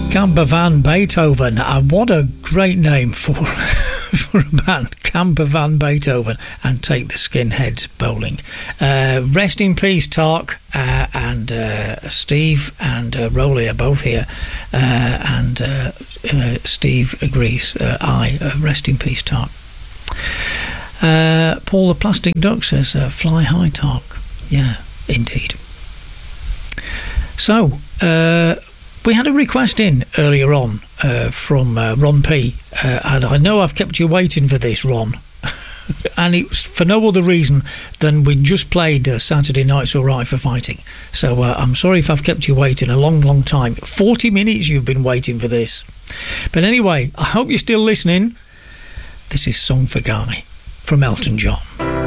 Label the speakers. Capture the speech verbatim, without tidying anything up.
Speaker 1: Camper Van Beethoven. Uh, what a great name for for a band, Camper Van Beethoven, and Take the Skinheads Bowling. Uh, rest in peace, Tark, uh, and uh, Steve and uh, Rowley are both here, uh, and uh, uh, Steve agrees. Uh, I uh, rest in peace, Tark. Uh, Paul the Plastic Duck says, uh, "Fly high, Tark." Yeah, indeed. So. Uh, We had a request in earlier on uh, from uh, Ron P, uh, and I know I've kept you waiting for this, Ron, and it was for no other reason than we just played uh, Saturday Night's Alright for Fighting. So uh, I'm sorry if I've kept you waiting a long, long time. forty minutes you've been waiting for this. But anyway, I hope you're still listening. This is Song for Guy from Elton John.